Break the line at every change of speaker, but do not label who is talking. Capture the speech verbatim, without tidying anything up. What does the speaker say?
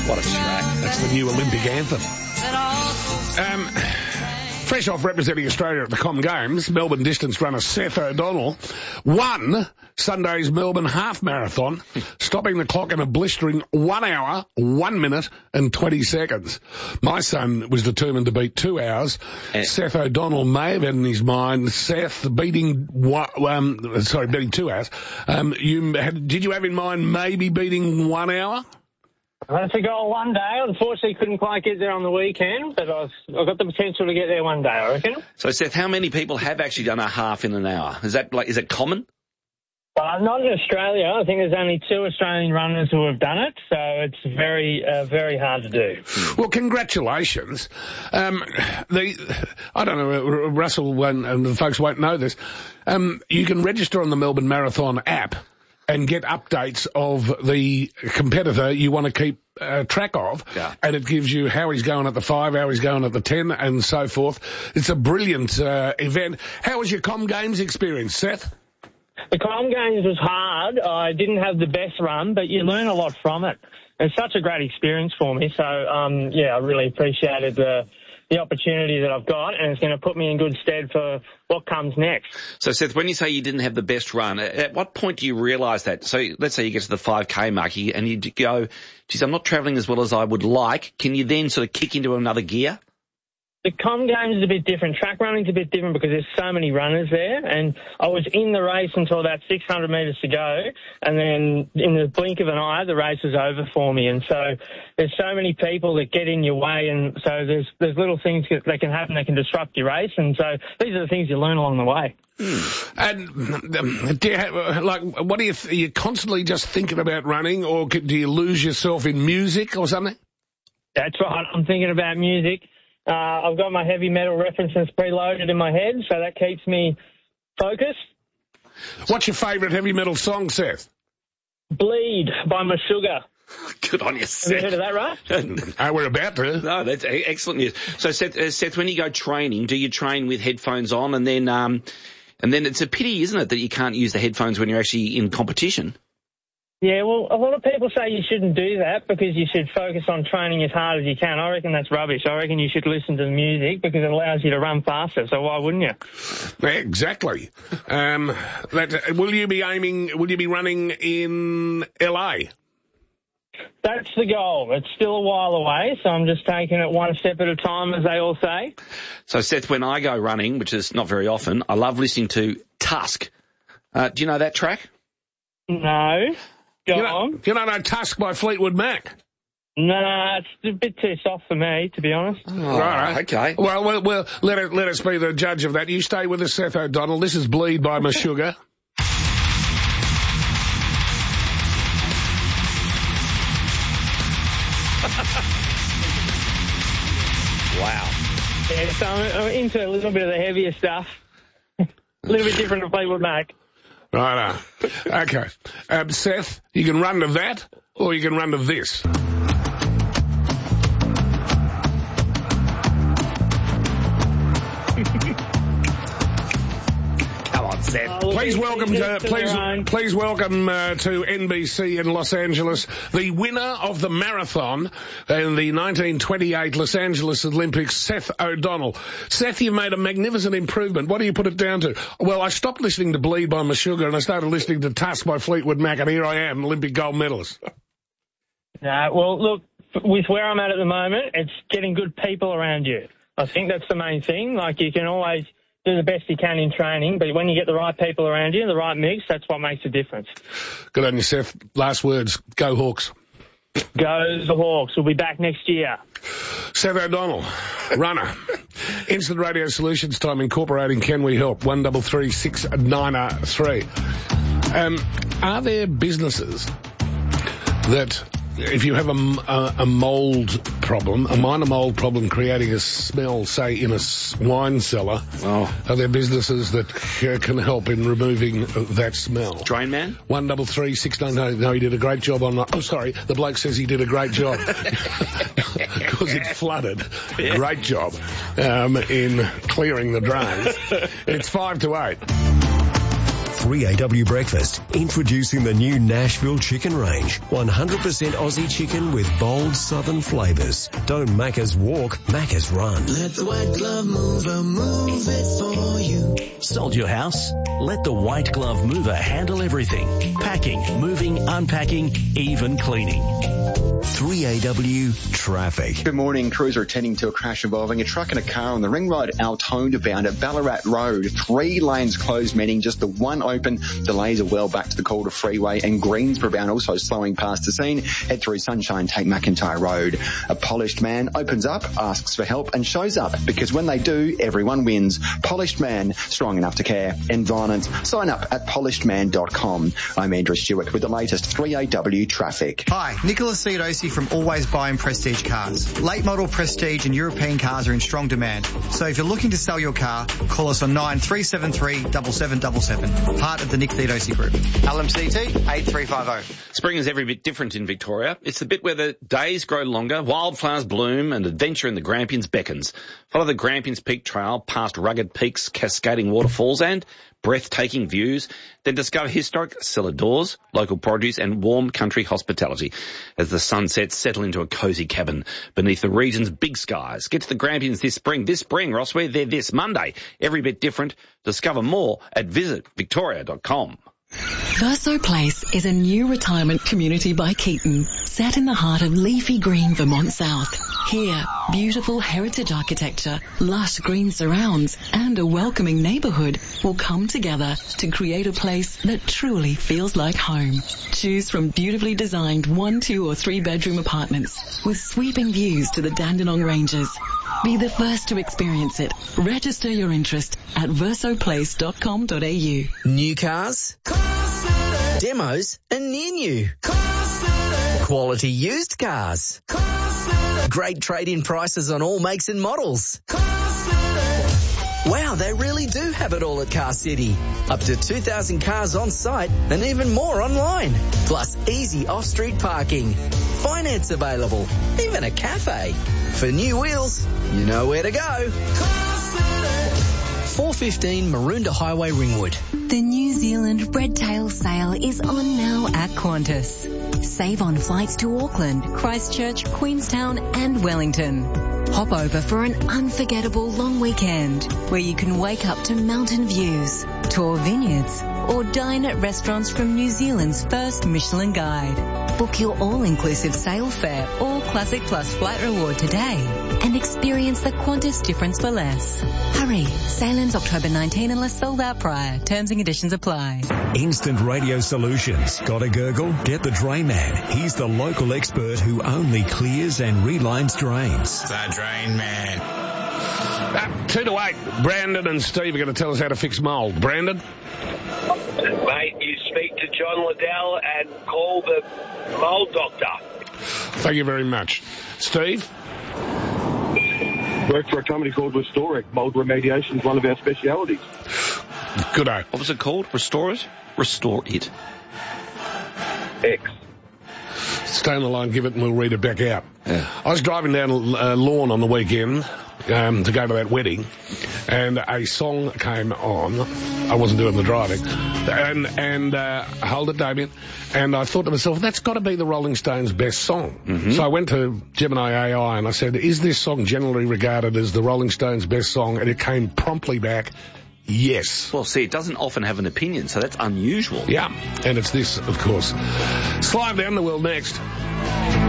What a track.
That's the new Olympic anthem. Um, fresh off representing Australia at the Com Games, Melbourne distance runner Seth O'Donnell won Sunday's Melbourne Half Marathon, stopping the clock in a blistering one hour, one minute and twenty seconds. My son was determined to beat two hours. Uh, Seth O'Donnell may have had in his mind, Seth beating one, um, sorry, beating two hours. Um, you had, did you have in mind maybe beating one hour?
That's a goal one day. Unfortunately, couldn't quite get there on the weekend, but I've, I've got the potential to get there one day, I reckon.
So, Seth, how many people have actually done a half in an hour? Is that like, is it common?
Uh, not in Australia. I think there's only two Australian runners who have done it, so it's very, uh, very hard to do.
Well, congratulations. Um, the, I don't know, Russell and, and the folks won't know this. Um, you can register on the Melbourne Marathon app and get updates of the competitor you want to keep uh, track of.
Yeah.
And it gives you how he's going at the five, how he's going at the ten, and so forth. It's a brilliant uh, event. How was your Com Games experience, Seth?
The Com Games was hard. I didn't have the best run, but you learn a lot from it. It's such a great experience for me. So, um, yeah, I really appreciated the the opportunity that I've got, and it's going to put me in good stead for what comes next.
So, Seth, when you say you didn't have the best run, at what point do you realise that? So, let's say you get to the five K mark and you go, geez, I'm not travelling as well as I would like. Can you then sort of kick into another gear?
The Com Games is a bit different. Track running's a bit different because there's so many runners there, and I was in the race until about six hundred metres to go, and then in the blink of an eye, the race was over for me. And so there's so many people that get in your way, and so there's there's little things that can happen that can disrupt your race, and so these are the things you learn along the way.
Hmm. And um, do you have, like, what do you? Th- are you constantly just thinking about running, or do you lose yourself in music or something?
That's right. I'm thinking about music. Uh, I've got my heavy metal references preloaded in my head, so that keeps me focused.
What's your favourite heavy metal song, Seth?
Bleed by Meshuggah.
Good on you, Seth.
Have you heard of that, right?
uh, we're about to.
No, that's excellent news. So, Seth, uh, Seth, when you go training, do you train with headphones on, and then, um, and then it's a pity, isn't it, that you can't use the headphones when you're actually in competition?
Yeah, well, a lot of people say you shouldn't do that because you should focus on training as hard as you can. I reckon that's rubbish. I reckon you should listen to the music because it allows you to run faster, so why wouldn't you?
Yeah, exactly. Um, that, will you be aiming, will you be running in L A?
That's the goal. It's still a while away, so I'm just taking it one step at a time, as they all say.
So, Seth, when I go running, which is not very often, I love listening to Tusk. Uh, do you know that track?
No. Go
you know,
on.
You don't know Tusk by Fleetwood Mac?
No, it's a bit too soft for me, to be honest.
Oh, right, okay.
Well, well, well let, it, let us be the judge of that. You stay with us, Seth O'Donnell. This is Bleed by Meshuggah.
Wow.
Yeah, so I'm, I'm into a little bit of the heavier stuff. A little bit different to Fleetwood Mac.
Right, uh, okay. Um, Seth, you can run to that, or you can run to this.
Come on, Seth.
Oh,
Please welcome, to,
to
please, please welcome uh, to N B C in Los Angeles the winner of the marathon in the nineteen twenty-eight Los Angeles Olympics, Seth O'Donnell. Seth, you made a magnificent improvement. What do you put it down to? Well, I stopped listening to Bleed by Meshuggah and I started listening to Tusk by Fleetwood Mac, and here I am, Olympic gold medalist.
No, well, look, with where I'm at at the moment, it's getting good people around you. I think that's the main thing. Like, you can always do the best you can in training, but when you get the right people around you, the right mix, that's what makes a difference.
Good on you, Seth. Last words. Go Hawks.
Go the Hawks. We'll be back next year.
Seth O'Donnell, runner. Instant Radio Solutions time incorporating Can We Help? one three three six nine three. Um, are there businesses that, if you have a, a, a mould problem, a minor mould problem creating a smell, say, in a wine cellar,
oh.
are there businesses that uh, can help in removing uh, that smell?
Drain Man?
one three three six nine no, no, he did a great job on... Oh, sorry, the bloke says he did a great job. Because it flooded.
Yeah.
Great job um, in clearing the drains. It's five to eight.
three A W Breakfast, introducing the new Nashville Chicken Range. one hundred percent Aussie chicken with bold southern flavours. Don't Macca's walk, Macca's run.
Let the White Glove Mover move it for you.
Sold your house? Let the White Glove Mover handle everything. Packing, moving, unpacking, even cleaning.
three A W Traffic.
Good morning. Crews are attending to a crash involving a truck and a car on the Ring Road Altona bound at Ballarat Road. Three lanes closed, meaning just the one open. Delays are well back to the Calder Freeway, and Greensboro bound also slowing past the scene. Head through Sunshine, take McIntyre Road. A polished man opens up, asks for help and shows up, because when they do, everyone wins. Polished Man, strong enough to care. Environment. Sign up at polished man dot com. I'm Andrew Stewart with the latest three A W Traffic.
Hi, Nicholas Theodosi from Always Buying Prestige Cars. Late model Prestige and European cars are in strong demand. So if you're looking to sell your car, call us on nine three seven three, seven seven seven seven. Part of the Nick Theodosi Group. L M C T eight three five zero.
Spring is every bit different in Victoria. It's the bit where the days grow longer, wildflowers bloom, and adventure in the Grampians beckons. Follow the Grampians Peak Trail past rugged peaks, cascading waterfalls, and breathtaking views. Then discover historic cellar doors, local produce, and warm country hospitality. As the sun sets, settle into a cosy cabin beneath the region's big skies. Get to the Grampians this spring. This spring, Ross, we're there this Monday. Every bit different. Discover more at visit victoria dot com.
Verso Place is a new retirement community by Keaton, set in the heart of leafy green Vermont South. Here, beautiful heritage architecture, lush green surrounds, and a welcoming neighbourhood will come together to create a place that truly feels like home. Choose from beautifully designed one, two, or three bedroom apartments with sweeping views to the Dandenong Ranges. Be the first to experience it. Register your interest at verso place dot com dot a u.
New cars, demos, and near new. Quality used cars. Great trade-in prices on all makes and models. Wow, they really do have it all at Car City. Up to two thousand cars on site and even more online. Plus easy off-street parking. Finance available. Even a cafe. For new wheels, you know where to go. four fifteen Maroondah Highway, Ringwood.
The New Zealand Redtail sale is on now at Qantas. Save on flights to Auckland, Christchurch, Queenstown and Wellington. Hop over for an unforgettable long weekend where you can wake up to mountain views, tour vineyards, or dine at restaurants from New Zealand's first Michelin Guide. Book your all-inclusive sail fare or Classic Plus flight reward today and experience the Qantas difference for less. Hurry, sail ends October nineteenth unless sold out prior. Terms and conditions apply.
Instant Radio Solutions. Got a gurgle? Get the Drain Man. He's the local expert who only clears and relines drains.
The Drain Man. Uh, two to eight. Brandon and Steve are going to tell us how to fix mould. Brandon?
Mate, you speak to John Liddell and call the mould doctor.
Thank you very much. Steve?
Work for a company called Restorec. Mould remediation is one of our specialities.
Good day.
What was it called? Restore it? Restore it.
X.
Stay on the line, give it, and we'll read it back out.
Yeah.
I was driving down uh, Lawn on the weekend um, to go to that wedding, and a song came on. I wasn't doing the driving. And, and uh, hold it, Damien. And I thought to myself, that's got to be the Rolling Stones' best song.
Mm-hmm.
So I went to Gemini A I and I said, is this song generally regarded as the Rolling Stones' best song? And it came promptly back, yes.
Well, see, it doesn't often have an opinion, so that's unusual.
Yeah, and it's this, of course. Slide down the world next.